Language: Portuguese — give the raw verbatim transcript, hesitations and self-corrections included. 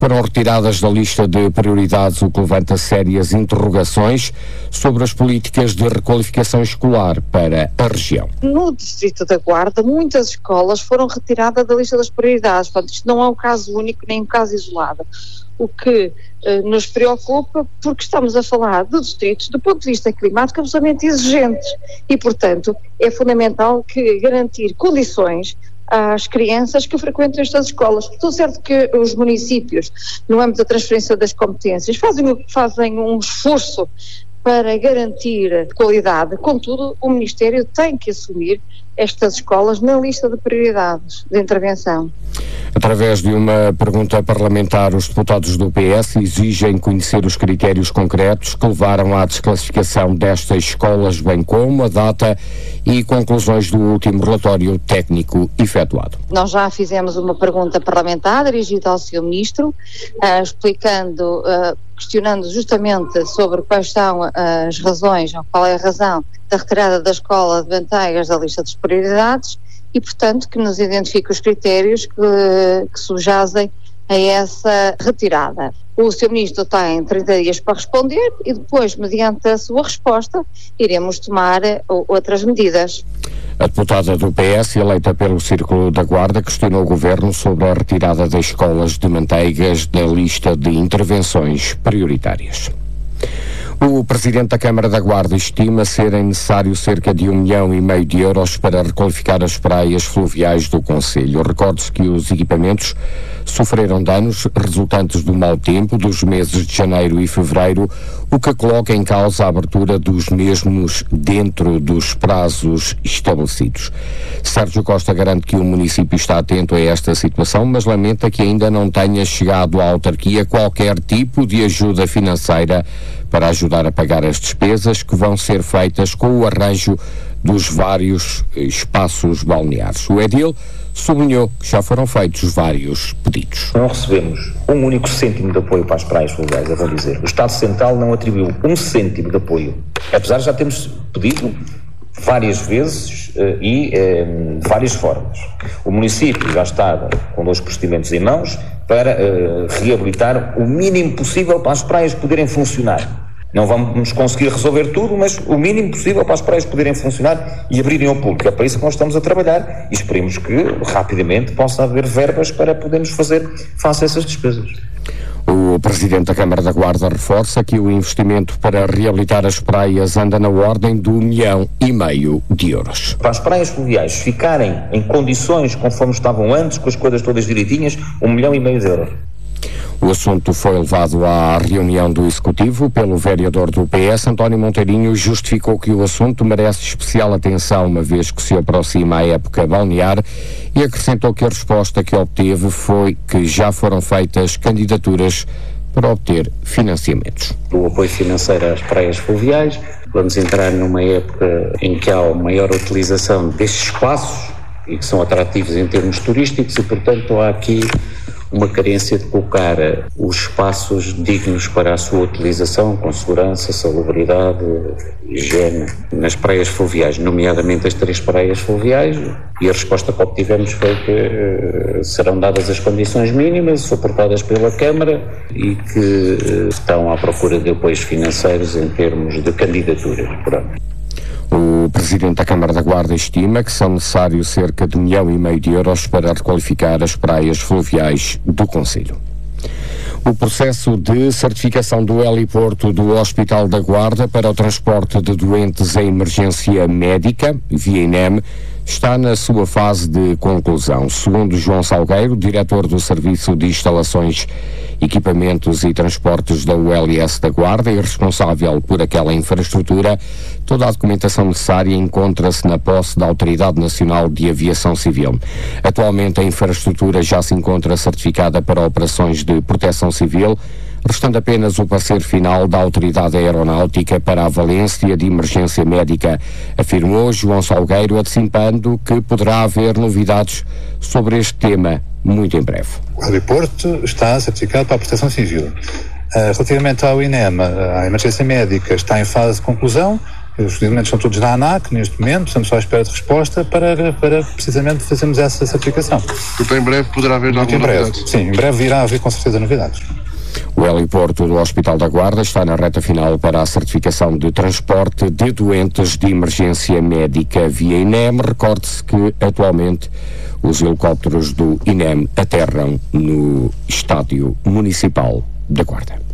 foram retiradas da lista de prioridades, o que levanta sérias interrogações sobre as políticas de requalificação escolar para a região. No Distrito da Guarda, muitas escolas foram retiradas da lista das prioridades. Portanto, isto não é um caso único, nem um caso isolado. O que eh, nos preocupa, porque estamos a falar de distritos, do ponto de vista climático, absolutamente exigentes. E, portanto, é fundamental que garantir condições às crianças que frequentam estas escolas. Estou certo que os municípios, no âmbito da transferência das competências, fazem, fazem um esforço para garantir qualidade. Contudo, o Ministério tem que assumir estas escolas na lista de prioridades de intervenção. Através de uma pergunta parlamentar, os deputados do P S exigem conhecer os critérios concretos que levaram à desclassificação destas escolas, bem como a data e conclusões do último relatório técnico efetuado. Nós já fizemos uma pergunta parlamentar dirigida ao senhor Ministro, uh, explicando, uh, questionando justamente sobre quais são as razões, ou qual é a razão da retirada da escola de Venteigas da lista das prioridades e, portanto, que nos identifique os critérios que, que subjazem a essa retirada. O senhor Ministro tem trinta dias para responder e depois, mediante a sua resposta, iremos tomar outras medidas. A deputada do P S, eleita pelo Círculo da Guarda, questionou o Governo sobre a retirada das escolas de Manteigas da lista de intervenções prioritárias. O Presidente da Câmara da Guarda estima serem necessários cerca de um milhão e meio de euros para requalificar as praias fluviais do concelho. Recorde-se que os equipamentos sofreram danos resultantes do mau tempo dos meses de janeiro e fevereiro, o que coloca em causa a abertura dos mesmos dentro dos prazos estabelecidos. Sérgio Costa garante que o município está atento a esta situação, mas lamenta que ainda não tenha chegado à autarquia qualquer tipo de ajuda financeira para ajudar a pagar as despesas que vão ser feitas com o arranjo dos vários espaços balneares. O edil sublinhou que já foram feitos vários pedidos. Não recebemos um único cêntimo de apoio para as praias fluviais, eu vou dizer. O Estado Central não atribuiu um cêntimo de apoio, apesar de já termos pedido várias vezes uh, e uh, de várias formas. O município já está com dois procedimentos em mãos para uh, reabilitar o mínimo possível para as praias poderem funcionar. Não vamos conseguir resolver tudo, mas o mínimo possível para as praias poderem funcionar e abrirem ao público. É para isso que nós estamos a trabalhar e esperemos que rapidamente possa haver verbas para podermos fazer face a essas despesas. O Presidente da Câmara da Guarda reforça que o investimento para reabilitar as praias anda na ordem do milhão e meio de euros. Para as praias fluviais ficarem em condições conforme estavam antes, com as coisas todas direitinhas, um milhão e meio de euros. O assunto foi levado à reunião do Executivo pelo vereador do P S, António Monteirinho, justificou que o assunto merece especial atenção, uma vez que se aproxima a época balnear, e acrescentou que a resposta que obteve foi que já foram feitas candidaturas para obter financiamentos. O apoio financeiro às praias fluviais, vamos entrar numa época em que há uma maior utilização destes espaços e que são atrativos em termos turísticos e, portanto, há aqui uma carência de colocar os espaços dignos para a sua utilização, com segurança, salubridade, higiene, nas praias fluviais, nomeadamente as três praias fluviais, e a resposta que obtivemos foi que uh, serão dadas as condições mínimas, suportadas pela Câmara, e que uh, estão à procura de apoios financeiros em termos de candidaturas. Pronto. O Presidente da Câmara da Guarda estima que são necessários cerca de um milhão e meio de euros para requalificar as praias fluviais do concelho. O processo de certificação do heliporto do Hospital da Guarda para o transporte de doentes em emergência médica, via INEM, está na sua fase de conclusão. Segundo João Salgueiro, diretor do Serviço de Instalações, Equipamentos e Transportes da U L S da Guarda e responsável por aquela infraestrutura, toda a documentação necessária encontra-se na posse da Autoridade Nacional de Aviação Civil. Atualmente a infraestrutura já se encontra certificada para operações de proteção civil, restando apenas o parecer final da Autoridade Aeronáutica para a valência de emergência médica, afirmou João Salgueiro, antecipando que poderá haver novidades sobre este tema muito em breve. O heliporto está certificado para a proteção civil. Uh, relativamente ao INEM, a emergência médica está em fase de conclusão, Os documentos são todos da ANAC neste momento, estamos só à espera de resposta para, para precisamente fazermos essa certificação. Então em breve poderá haver Muito alguma em breve, novidade? sim, em breve virá haver com certeza novidades. O heliporto do Hospital da Guarda está na reta final para a certificação de transporte de doentes de emergência médica via INEM. Recorde-se que atualmente os helicópteros do INEM aterram no Estádio Municipal da Guarda.